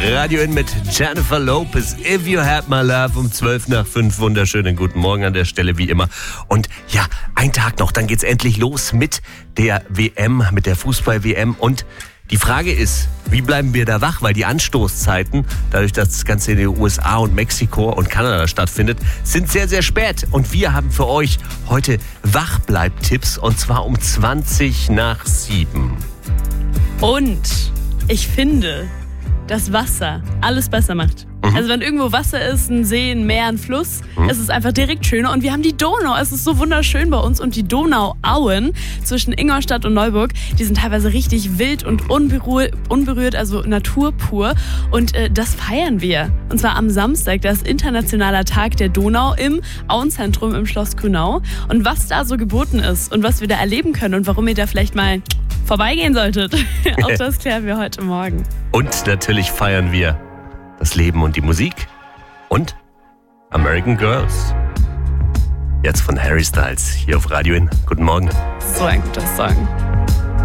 Radio In mit Jennifer Lopez. If You Had My Love um 5:12. Wunderschönen guten Morgen an der Stelle wie immer. Und ja, ein Tag noch, dann geht's endlich los mit der WM, mit der Fußball-WM. Und die Frage ist, wie bleiben wir da wach? Weil die Anstoßzeiten, dadurch, dass das Ganze in den USA und Mexiko und Kanada stattfindet, sind sehr, sehr spät. Und wir haben für euch heute Wachbleib-Tipps und zwar um 7:20. Und ich finde, dass Wasser alles besser macht. Also wenn irgendwo Wasser ist, ein See, ein Meer, ein Fluss, ist es einfach direkt schöner. Und wir haben die Donau, es ist so wunderschön bei uns. Und die Donauauen zwischen Ingolstadt und Neuburg, die sind teilweise richtig wild und unberührt, also Natur pur. Und das feiern wir. Und zwar am Samstag, das ist Internationaler Tag der Donau im Auenzentrum im Schloss Grünau. Und was da so geboten ist und was wir da erleben können und warum ihr da vielleicht mal vorbeigehen solltet, auch das klären wir heute Morgen. Und natürlich feiern wir das Leben und die Musik und American Girls. Jetzt von Harry Styles hier auf Radio In. Guten Morgen. So ein guter Song.